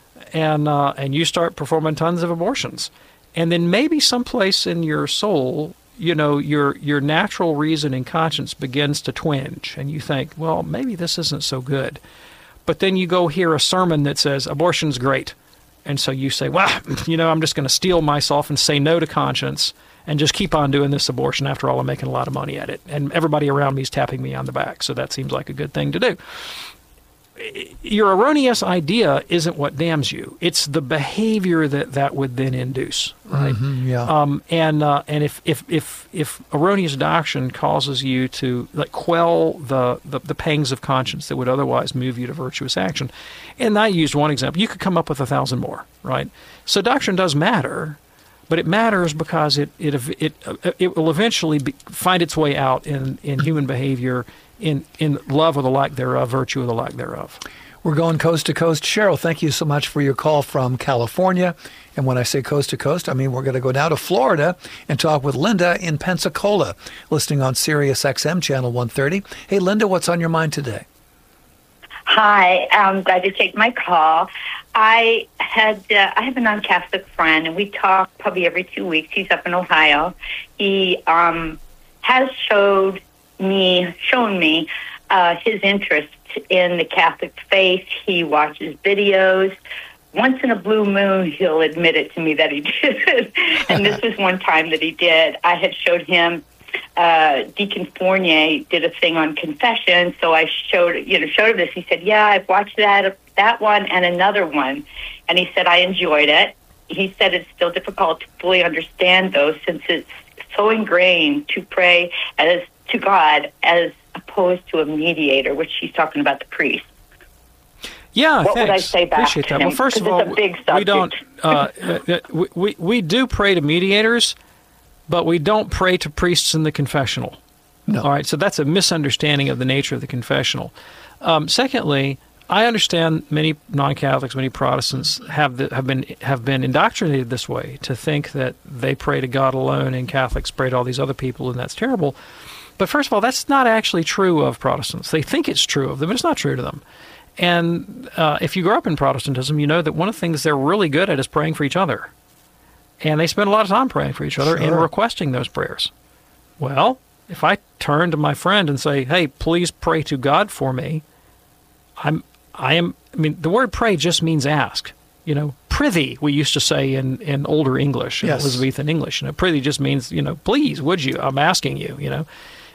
Speaker 2: and uh, and you start performing tons of abortions, and then maybe someplace in your soul, you know, your your natural reason and conscience begins to twinge, and you think, well, maybe this isn't so good, but then you go hear a sermon that says abortion's great, and so you say, well, you know, I'm just going to steel myself and say no to conscience and just keep on doing this abortion. After all, I'm making a lot of money at it, and everybody around me is tapping me on the back, so that seems like a good thing to do. Your erroneous idea isn't what damns you. It's the behavior that that would then induce, right?
Speaker 1: Mm-hmm, yeah.
Speaker 2: Um, and uh, and if, if if if erroneous doctrine causes you to like quell the, the, the pangs of conscience that would otherwise move you to virtuous action, and I used one example, you could come up with a thousand more, right? So doctrine does matter, but it matters because it it it it will eventually be, find its way out in, in human behavior, in in love or the lack thereof, virtue or the lack thereof.
Speaker 1: We're going coast to coast. Cheryl, thank you so much for your call from California. And when I say coast to coast, I mean we're going to go down to Florida and talk with Linda in Pensacola, listening on Sirius X M Channel one thirty. Hey, Linda, what's on your mind today?
Speaker 11: Hi, I'm glad to take my call. I had uh, I have a non-Catholic friend, and we talk probably every two weeks. He's up in Ohio. He um, has showed me, shown me uh, his interest in the Catholic faith. He watches videos. Once in a blue moon, he'll admit it to me that he did. And this was one time that he did. I had showed him uh, Deacon Fournier did a thing on confession, so I showed you know showed him this. He said, "Yeah, I've watched that that one and another one," and he said I enjoyed it. He said it's still difficult to fully understand those since it's so ingrained to pray as to God as opposed to a mediator, which he's talking about the priest.
Speaker 2: Yeah,
Speaker 11: what
Speaker 2: thanks.
Speaker 11: would I say back
Speaker 2: Appreciate
Speaker 11: to
Speaker 2: that.
Speaker 11: him?
Speaker 2: Well, first of
Speaker 11: It's
Speaker 2: all,
Speaker 11: a big
Speaker 2: we don't. Uh, we, we we we do pray to mediators, but we don't pray to priests in the confessional.
Speaker 1: No.
Speaker 2: All right, so that's a misunderstanding of the nature of the confessional. Um, secondly, I understand many non-Catholics, many Protestants have the, have been have been indoctrinated this way to think that they pray to God alone and Catholics pray to all these other people, and that's terrible. But first of all, that's not actually true of Protestants. They think it's true of them, but it's not true to them. And uh, if you grow up in Protestantism, you know that one of the things they're really good at is praying for each other. And they spend a lot of time praying for each other
Speaker 1: Sure.
Speaker 2: and requesting those prayers. Well, if I turn to my friend and say, hey, please pray to God for me, I'm, I am, I mean, the word pray just means ask. You know, prithee, we used to say in, in older English, in
Speaker 1: Yes.
Speaker 2: Elizabethan English. You know, prithee just means, you know, please, would you? I'm asking you, you know.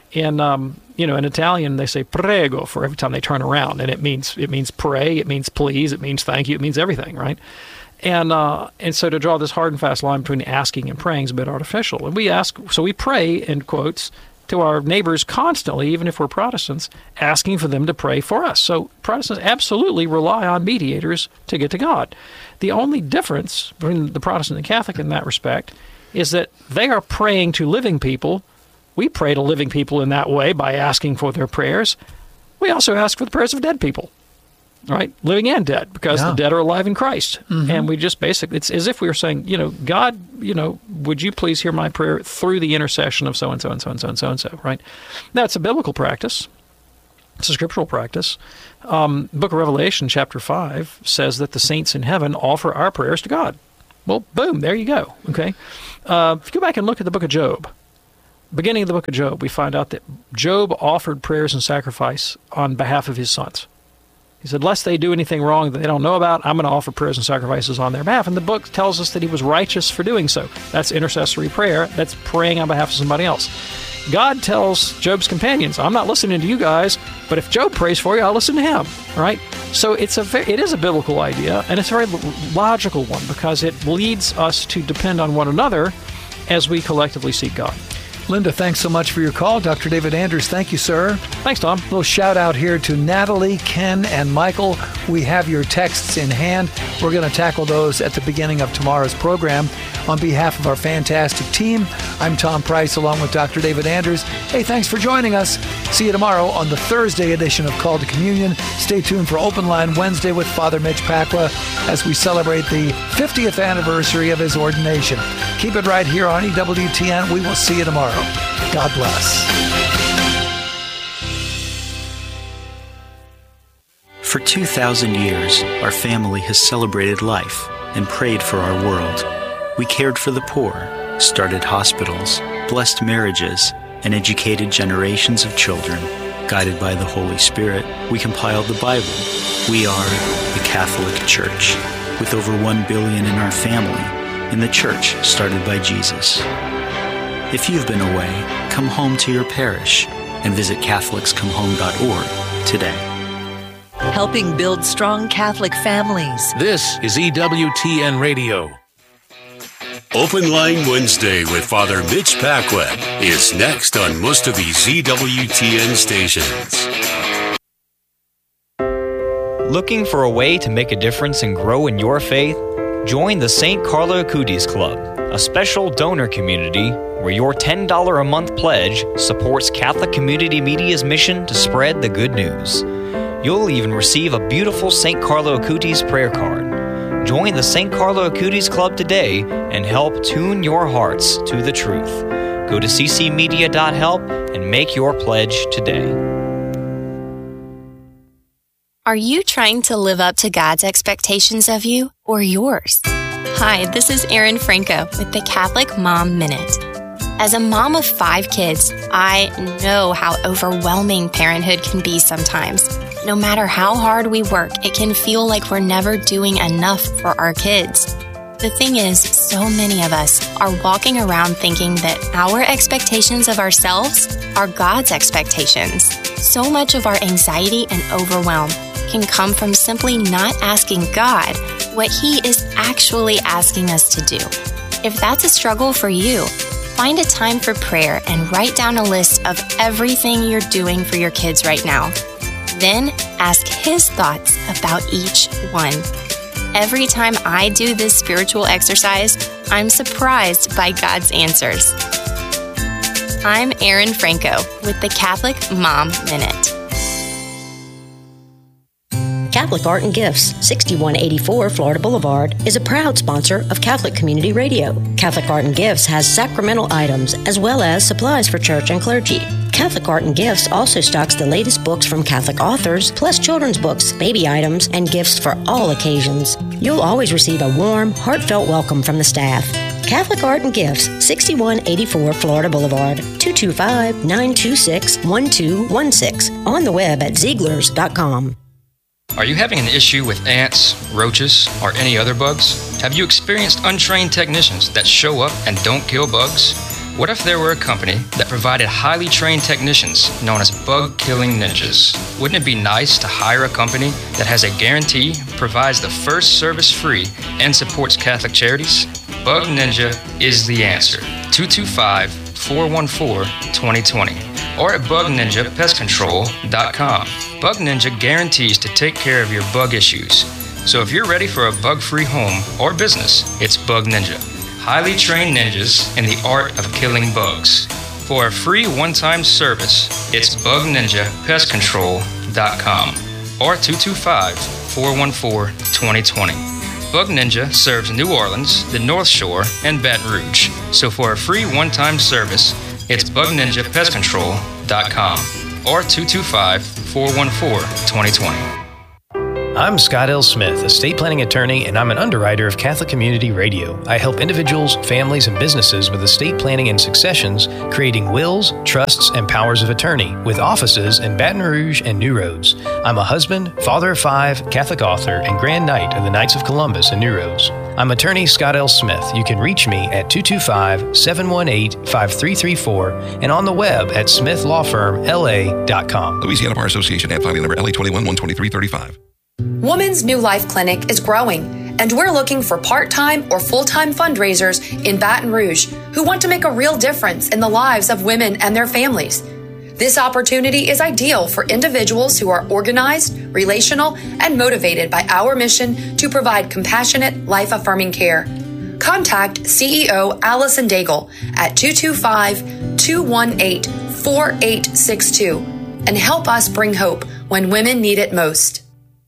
Speaker 2: In um, you know, in Italian, they say prego for every time they turn around, and it means it means pray, it means please, it means thank you, it means everything, right? And uh, and so to draw this hard and fast line between asking and praying is a bit artificial. And we ask, so we pray in quotes to our neighbors constantly, even if we're Protestants, asking for them to pray for us. So Protestants absolutely rely on mediators to get to God. The only difference between the Protestant and Catholic in that respect is that they are praying to living people. We pray to living people in that way by asking for their prayers. We also ask for the prayers of dead people, right? Living and dead, because
Speaker 1: yeah.
Speaker 2: the dead are alive in Christ.
Speaker 1: Mm-hmm.
Speaker 2: And we just basically, it's as if we were saying, you know, God, you know, would you please hear my prayer through the intercession of so-and-so and so-and-so and so-and-so, right? That's a biblical practice. It's a scriptural practice. Um, Book of Revelation, chapter five, says that the saints in heaven offer our prayers to God. Well, boom, there you go, okay? Uh, if you go back and look at the book of Job, beginning of the book of Job, we find out that Job offered prayers and sacrifice on behalf of his sons. He said, lest they do anything wrong that they don't know about, I'm going to offer prayers and sacrifices on their behalf. And the book tells us that he was righteous for doing so. That's intercessory prayer. That's praying on behalf of somebody else. God tells Job's companions, I'm not listening to you guys, but if Job prays for you, I'll listen to him, right? So it's a very, it is a biblical idea, and it's a very logical one, because it leads us to depend on one another as we collectively seek God.
Speaker 1: Linda, thanks so much for your call. Doctor David Anders, thank you, sir.
Speaker 2: Thanks, Tom.
Speaker 1: A little shout out here to Natalie, Ken, and Michael. We have your texts in hand. We're going to tackle those at the beginning of tomorrow's program. On behalf of our fantastic team, I'm Tom Price along with Doctor David Anders. Hey, thanks for joining us. See you tomorrow on the Thursday edition of Call to Communion. Stay tuned for Open Line Wednesday with Father Mitch Pacwa as we celebrate the fiftieth anniversary of his ordination. Keep it right here on E W T N. We will see you tomorrow. God bless.
Speaker 12: For two thousand years, our family has celebrated life and prayed for our world. We cared for the poor, started hospitals, blessed marriages, and educated generations of children. Guided by the Holy Spirit, we compiled the Bible. We are the Catholic Church, with over one billion in our family, and the church started by Jesus. If you've been away, come home to your parish and visit Catholics Come Home dot org today.
Speaker 13: Helping build strong Catholic families.
Speaker 14: This is E W T N Radio.
Speaker 15: Open Line Wednesday with Father Mitch Pacwa is next on most of these E W T N stations.
Speaker 16: Looking for a way to make a difference and grow in your faith? Join the Saint Carlo Acutis Club, a special donor community where your ten dollars a month pledge supports Catholic Community Media's mission to spread the good news. You'll even receive a beautiful Saint Carlo Acutis prayer card. Join the Saint Carlo Acutis Club today and help tune your hearts to the truth. Go to c c media dot help and make your pledge today.
Speaker 17: Are you trying to live up to God's expectations of you or yours? Hi, this is Erin Franco with the Catholic Mom Minute. As a mom of five kids, I know how overwhelming parenthood can be sometimes. No matter how hard we work, it can feel like we're never doing enough for our kids. The thing is, so many of us are walking around thinking that our expectations of ourselves are God's expectations. So much of our anxiety and overwhelm can come from simply not asking God what He is actually asking us to do. If that's a struggle for you, find a time for prayer and write down a list of everything you're doing for your kids right now. Then ask His thoughts about each one. Every time I do this spiritual exercise, I'm surprised by God's answers. I'm Erin Franco with the Catholic Mom Minute.
Speaker 18: Catholic Art and Gifts, sixty-one eighty-four Florida Boulevard, is a proud sponsor of Catholic Community Radio. Catholic Art and Gifts has sacramental items as well as supplies for church and clergy. Catholic Art and Gifts also stocks the latest books from Catholic authors, plus children's books, baby items, and gifts for all occasions. You'll always receive a warm, heartfelt welcome from the staff. Catholic Art and Gifts, sixty-one eighty-four Florida Boulevard, two two five, nine two six, one two one six. On the web at Zieglers dot com.
Speaker 19: Are you having an issue with ants, roaches, or any other bugs? Have you experienced untrained technicians that show up and don't kill bugs? What if there were a company that provided highly trained technicians known as bug-killing ninjas? Wouldn't it be nice to hire a company that has a guarantee, provides the first service free, and supports Catholic charities? Bug Ninja is the answer. two two five, four one four, two zero two zero or at bug ninja pest control dot com. Bug Ninja guarantees to take care of your bug issues. So if you're ready for a bug-free home or business, it's Bug Ninja. Highly trained ninjas in the art of killing bugs. For a free one-time service, it's bug ninja pest control dot com or two two five, four one four, two zero two zero. Bug Ninja serves New Orleans, the North Shore, and Baton Rouge. So for a free one-time service, it's bug ninja pest control dot com or two two five, four one four, two zero two zero.
Speaker 20: I'm Scott L. Smith, estate planning attorney, and I'm an underwriter of Catholic Community Radio. I help individuals, families, and businesses with estate planning and successions, creating wills, trusts, and powers of attorney, with offices in Baton Rouge and New Roads. I'm a husband, father of five, Catholic author, and Grand Knight of the Knights of Columbus in New Roads. I'm attorney Scott L. Smith. You can reach me at two two five, seven one eight, five three three four and on the web at smith law firm L A dot com.
Speaker 4: Louisiana Bar Association, ad filing number L A twenty-one one twenty-three thirty-five.
Speaker 21: Woman's New Life Clinic is growing, and we're looking for part-time or full-time fundraisers in Baton Rouge who want to make a real difference in the lives of women and their families. This opportunity is ideal for individuals who are organized, relational, and motivated by our mission to provide compassionate, life-affirming care. Contact C E O Allison Daigle at two two five, two one eight, four eight six two and help us bring hope when women need it most.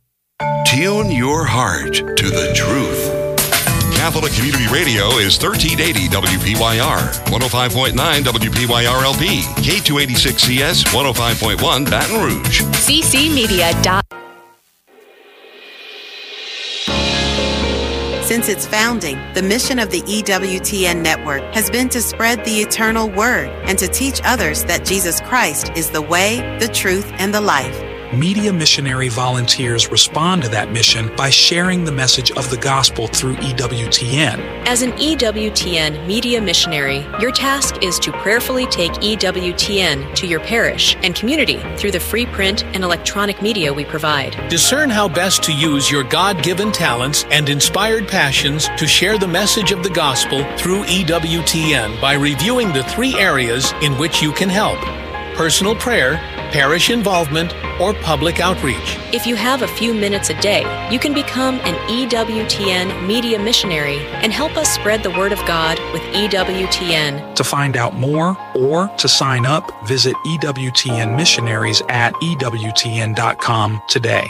Speaker 4: Tune your heart to the truth. Catholic Community Radio is thirteen eighty W P Y R, one oh five point nine W P Y R L P, K two eighty-six C S, one oh five point one Baton Rouge.
Speaker 13: C C Media.
Speaker 22: Since its founding, the mission of the E W T N network has been to spread the eternal word and to teach others that Jesus Christ is the way, the truth, and the life.
Speaker 23: Media missionary volunteers respond to that mission by sharing the message of the gospel through E W T N.
Speaker 24: As an E W T N media missionary, your task is to prayerfully take E W T N to your parish and community through the free print and electronic media we provide.
Speaker 14: Discern how best to use your God-given talents and inspired passions to share the message of the gospel through E W T N by reviewing the three areas in which you can help: personal prayer, parish involvement, or public outreach.
Speaker 24: If you have a few minutes a day, you can become an E W T N media missionary and help us spread the word of God with E W T N.
Speaker 23: To find out more or to sign up, visit E W T N missionaries at E W T N dot com today.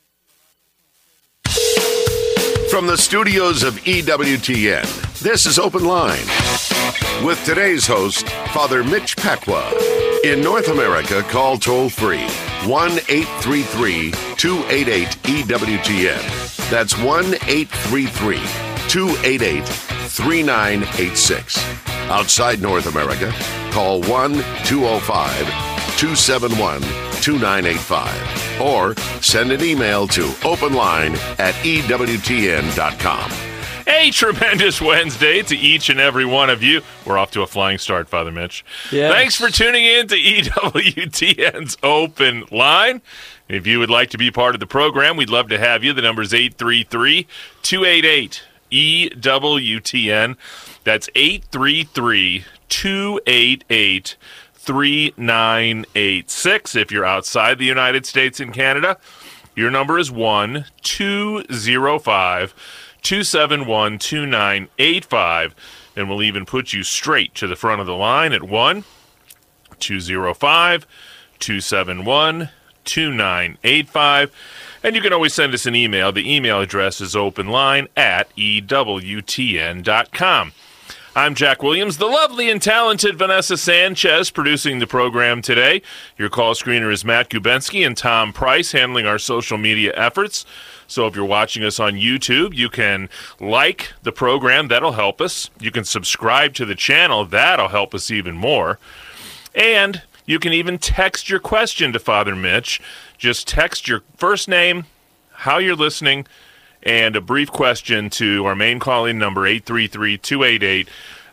Speaker 25: From the studios of E W T N, this is Open Line with today's host, Father Mitch Pacwa. In North America, call toll-free one eight three three, two eight eight, E W T N. That's one eight three three, two eight eight, three nine eight six. Outside North America, call one two oh five, two seven one, two nine eight five or send an email to openline at E W T N dot com.
Speaker 26: A tremendous Wednesday to each and every one of you. We're off to a flying start, Father Mitch.
Speaker 2: Yes.
Speaker 26: Thanks for tuning in to E W T N's Open Line. If you would like to be part of the program, we'd love to have you. The number is eight three three, two eight eight, E W T N. That's eight three three, two eight eight, three nine eight six. If you're outside the United States and Canada, your number is one two zero five, two seven one, two nine eight five, and we'll even put you straight to the front of the line at one two zero five, two seven one, two nine eight five. And you can always send us an email. The email address is openline at E W T N dot com. I'm Jack Williams, the lovely and talented Vanessa Sanchez producing the program today. Your call screener is Matt Gubensky and Tom Price handling our social media efforts. So if you're watching us on YouTube, you can like the program. That'll help us. You can subscribe to the channel. That'll help us even more. And you can even text your question to Father Mitch. Just text your first name, how you're listening, and a brief question to our main call-in number, eight three three, two eight eight,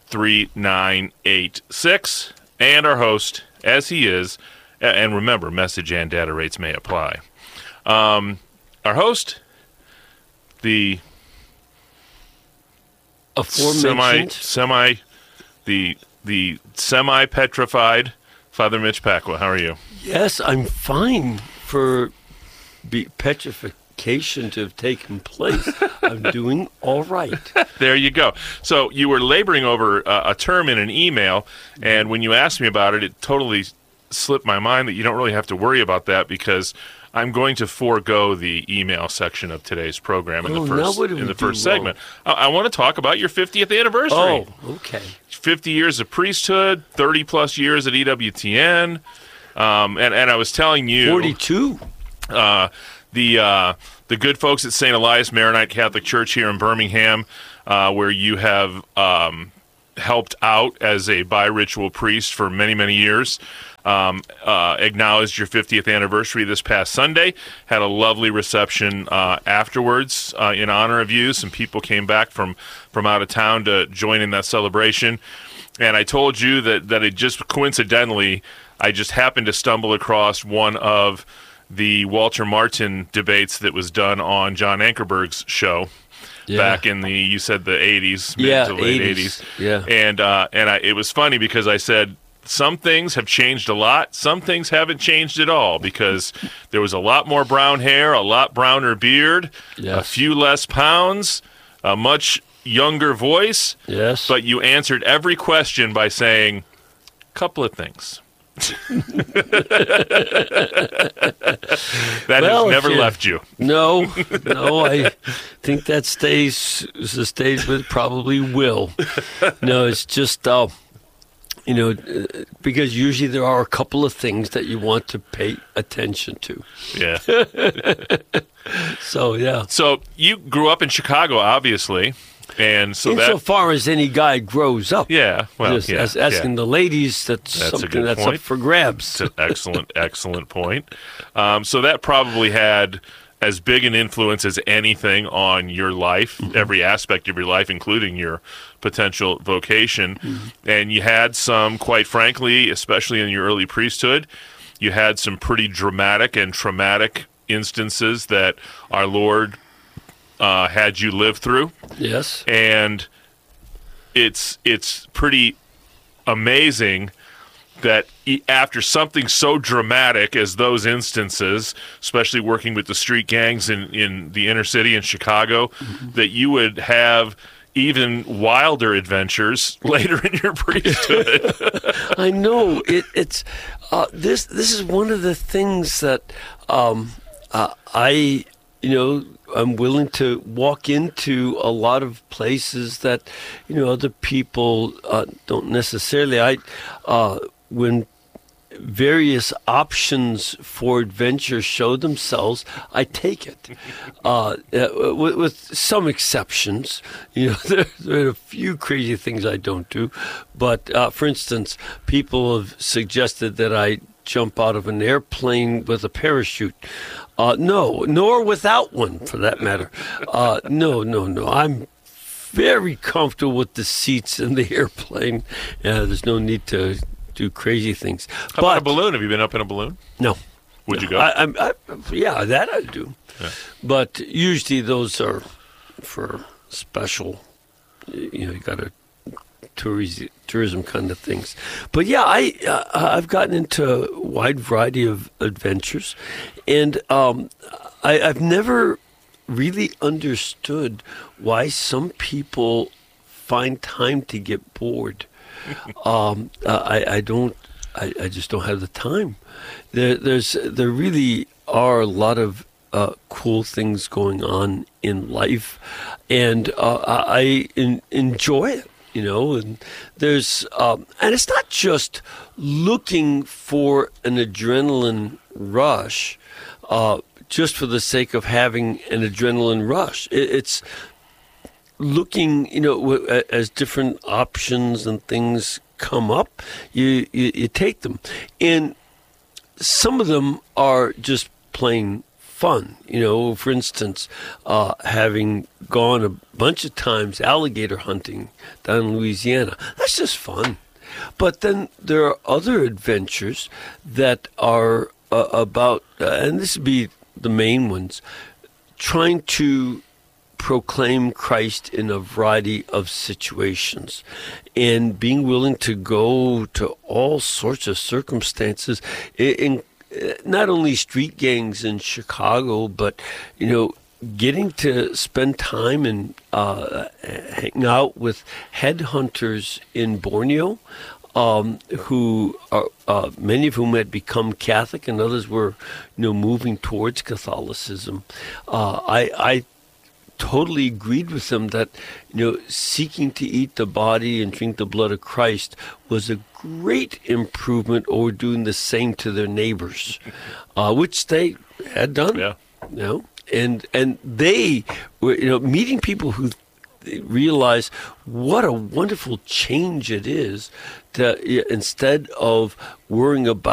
Speaker 26: three nine eight six. And our host, as he is, and remember, message and data rates may apply. Um, our host, the semi, semi, the the semi-petrified Father Mitch Pacwa. How are you?
Speaker 3: Yes, I'm fine for be- petrification to have taken place. I'm doing all right.
Speaker 26: There you go. So you were laboring over uh, a term in an email, and when you asked me about it, it totally slipped my mind that you don't really have to worry about that because I'm going to forego the email section of today's program in
Speaker 3: oh,
Speaker 26: the first in the first segment. I, I want to talk about your fiftieth anniversary.
Speaker 3: Oh, okay.
Speaker 26: fifty years of priesthood, thirty plus years at E W T N, um, and and I was telling you
Speaker 3: forty-two.
Speaker 26: Uh, the uh, the good folks at Saint Elias Maronite Catholic Church here in Birmingham, uh, where you have um, helped out as a bi-ritual priest for many many years. Um, uh, acknowledged your fiftieth anniversary this past Sunday, had a lovely reception uh, afterwards uh, in honor of you. Some people came back from, from out of town to join in that celebration. And I told you that, that it just coincidentally, I just happened to stumble across one of the Walter Martin debates that was done on John Ankerberg's show. Yeah. Back in the, you said the eighties, mid
Speaker 3: yeah,
Speaker 26: to late
Speaker 3: eighties.
Speaker 26: eighties.
Speaker 3: Yeah.
Speaker 26: And, uh, and I, it was funny because I said, some things have changed a lot. Some things haven't changed at all because there was a lot more brown hair, a lot browner beard,
Speaker 3: yes.
Speaker 26: a few less pounds, a much younger voice.
Speaker 3: Yes.
Speaker 26: But you answered every question by saying a couple of things. that
Speaker 3: well,
Speaker 26: has never
Speaker 3: you,
Speaker 26: left you.
Speaker 3: No, no, I think that stays the stage, but probably will. No, it's just... Uh, You know, because usually there are a couple of things that you want to pay attention to.
Speaker 26: Yeah.
Speaker 3: so, yeah.
Speaker 26: So you grew up in Chicago, obviously. And so
Speaker 3: Insofar that, as any guy grows up.
Speaker 26: Yeah. Well,
Speaker 3: just
Speaker 26: yeah,
Speaker 3: as, asking
Speaker 26: yeah.
Speaker 3: the ladies, that's,
Speaker 26: that's
Speaker 3: something that's
Speaker 26: point.
Speaker 3: up for grabs.
Speaker 26: That's an excellent, excellent point. Um, so that probably had as big an influence as anything on your life, mm-hmm. every aspect of your life, including your potential vocation. Mm-hmm. And you had some, quite frankly, especially in your early priesthood, you had some pretty dramatic and traumatic instances that our Lord uh, had you live through.
Speaker 3: Yes.
Speaker 26: And it's it's pretty amazing that after something so dramatic as those instances, especially working with the street gangs in, in the inner city in Chicago, mm-hmm. that you would have even wilder adventures later in your priesthood.
Speaker 3: I know. It, it's uh, this. This is one of the things that um, uh, I, you know, I'm willing to walk into a lot of places that, you know, other people uh, don't necessarily. I. Uh, When various options for adventure show themselves, I take it. Uh, with, with some exceptions, you know, there, there are a few crazy things I don't do. But uh, for instance, people have suggested that I jump out of an airplane with a parachute. Uh, no, nor without one, for that matter. Uh, no, no, no. I'm very comfortable with the seats in the airplane. Uh, there's no need to do crazy things.
Speaker 26: How
Speaker 3: but,
Speaker 26: about a balloon? Have you been up in a balloon?
Speaker 3: No.
Speaker 26: Would
Speaker 3: no.
Speaker 26: you go?
Speaker 3: I, I, I, yeah, that I do. Yeah. But usually those are for special, you know, you got to tourism, tourism kind of things. But yeah, I, uh, I've gotten into a wide variety of adventures. And um, I, I've never really understood why some people find time to get bored. um, uh, I, I don't. I, I just don't have the time. There, there's, there really are a lot of uh, cool things going on in life, and uh, I in, enjoy it. You know, and there's, um, and it's not just looking for an adrenaline rush, uh, just for the sake of having an adrenaline rush. It, it's looking, you know, as different options and things come up, you, you, you take them. And some of them are just plain fun. You know, for instance, uh, having gone a bunch of times alligator hunting down in Louisiana, that's just fun. But then there are other adventures that are uh, about, uh, and this would be the main ones, trying to proclaim Christ in a variety of situations and being willing to go to all sorts of circumstances in, in not only street gangs in Chicago, but, you know, getting to spend time and uh, hang out with headhunters in Borneo, um, who are, uh, many of whom had become Catholic and others were, you know, moving towards Catholicism. Uh, I, I totally agreed with them that, you know, seeking to eat the body and drink the blood of Christ was a great improvement over doing the same to their neighbors, uh, which they had done. Yeah. You know, and and they were, you know, meeting people who realize what a wonderful change it is to, instead of worrying about